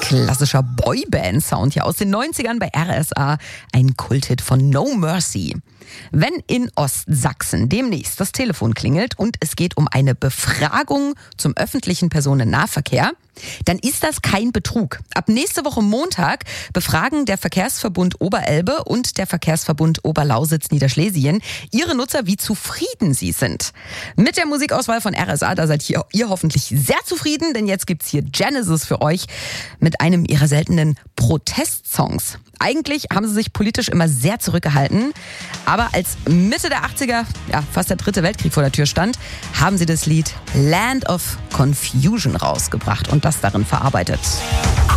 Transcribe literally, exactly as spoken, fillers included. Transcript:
klassischer Boyband-Sound hier aus den neunzigern bei R S A. Ein Kulthit von No Mercy. Wenn in Ostsachsen demnächst das Telefon klingelt und es geht um eine Befragung zum öffentlichen Personennahverkehr, dann ist das kein Betrug. Ab nächste Woche Montag befragen der Verkehrsverbund Oberelbe und der Verkehrsverbund Oberlausitz-Niederschlesien ihre Nutzer, wie zufrieden sie sind. Mit der Musikauswahl von R S A, da seid hier, ihr hoffentlich sehr zufrieden, denn jetzt gibt's hier Genesis für euch mit einem ihrer seltenen Protestsongs. Eigentlich haben sie sich politisch immer sehr zurückgehalten, aber als Mitte der achtziger, ja fast der dritte Weltkrieg vor der Tür stand, haben sie das Lied Land of Confusion rausgebracht und das darin verarbeitet.